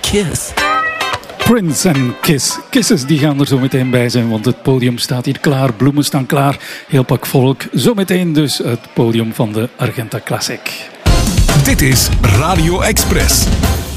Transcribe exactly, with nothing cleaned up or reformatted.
Kiss. Prince en Kiss. Kisses die gaan er zo meteen bij zijn, want het podium staat hier klaar. Bloemen staan klaar. Heel pak volk. Zometeen dus het podium van de Argenta Classic. Dit is Radio Express.